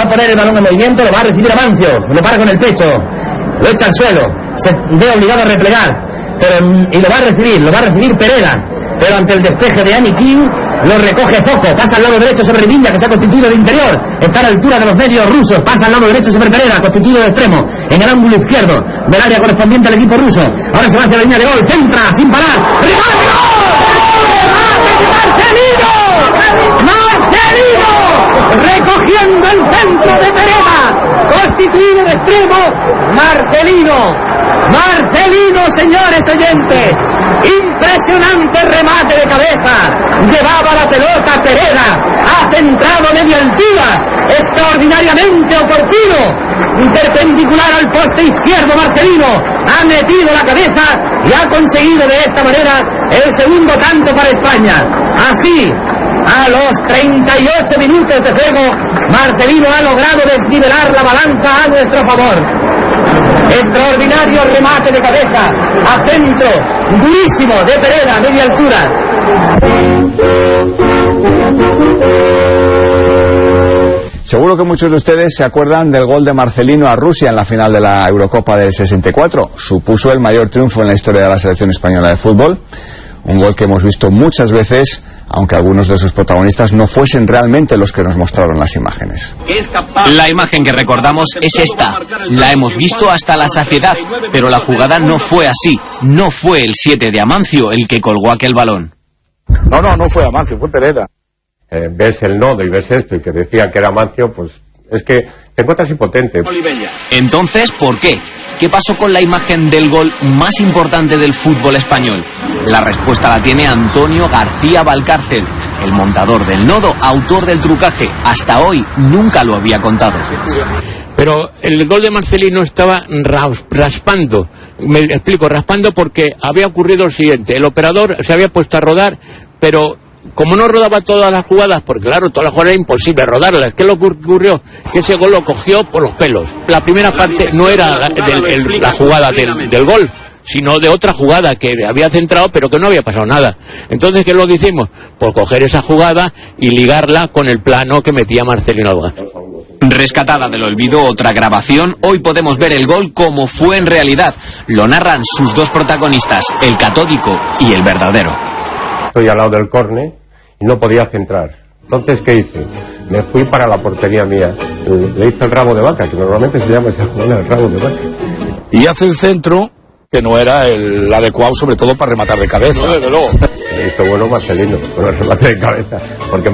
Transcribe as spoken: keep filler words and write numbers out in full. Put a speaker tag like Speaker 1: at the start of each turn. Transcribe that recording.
Speaker 1: va a poner el balón en movimiento, lo va a recibir Amancio, lo para con el pecho, lo echa al suelo, se ve obligado a replegar, pero, y lo va a recibir, lo va a recibir Pereda, pero ante el despeje de Anikin, lo recoge Zoco, pasa al lado derecho sobre Villa, que se ha constituido de interior, está a la altura de los medios rusos, pasa al lado derecho sobre Pereda, constituido de extremo, en el ángulo izquierdo del área correspondiente al equipo ruso, ahora se va hacia la línea de gol, centra, sin parar, ¡remate, gol! ¡Marcelino! ¡Marcelino! Recogiendo el centro de Pereda, constituido de extremo, Marcelino, Marcelino, señores oyentes, impresionante remate de cabeza, llevaba la pelota Pereda, ha centrado a media altura, extraordinariamente oportuno, perpendicular al poste izquierdo Marcelino, ha metido la cabeza y ha conseguido de esta manera el segundo tanto para España. Así, a los treinta y ocho minutos de juego, Marcelino ha logrado desnivelar la balanza a nuestro favor. Extraordinario remate de cabeza a centro, durísimo, de Pereda, a media altura.
Speaker 2: Seguro que muchos de ustedes se acuerdan del gol de Marcelino a Rusia en la final de la Eurocopa del sesenta y cuatro. Supuso el mayor triunfo en la historia de la selección española de fútbol. Un gol que hemos visto muchas veces, aunque algunos de sus protagonistas no fuesen realmente los que nos mostraron las imágenes.
Speaker 3: La imagen que recordamos es esta. La hemos visto hasta la saciedad, pero la jugada no fue así. No fue el siete de Amancio el que colgó aquel balón.
Speaker 4: No, no, no fue Amancio, fue Pereda.
Speaker 5: Eh, ves el nodo y ves esto y que decía que era Amancio, pues es que te encuentras impotente.
Speaker 3: Entonces, ¿por qué? ¿Qué pasó con la imagen del gol más importante del fútbol español? La respuesta la tiene Antonio García Valcárcel, el montador del nodo, autor del trucaje. Hasta hoy nunca lo había contado.
Speaker 6: Pero el gol de Marcelino estaba raspando, me explico, raspando porque había ocurrido lo siguiente: el operador se había puesto a rodar, pero como no rodaba todas las jugadas, porque claro, todas las jugadas era imposible rodarlas, ¿qué le ocurrió? Que ese gol lo cogió por los pelos. La primera parte no era del, el, la jugada del, del gol, sino de otra jugada que había centrado pero que no había pasado nada. Entonces, ¿qué es lo que hicimos? Pues coger esa jugada y ligarla con el plano que metía Marcelino Alba.
Speaker 3: Rescatada del olvido otra grabación, hoy podemos ver el gol como fue en realidad. Lo narran sus dos protagonistas, el catódico y el verdadero.
Speaker 5: Estoy al lado del córner y no podía centrar. Entonces, ¿qué hice? Me fui para la portería mía. Le hice el rabo de vaca, que normalmente se llama esa jugada el rabo de vaca.
Speaker 4: Y hace el centro, que no era el adecuado, sobre todo para rematar de cabeza.
Speaker 5: No, desde luego. Hizo bueno Marcelino con el remate de cabeza, porque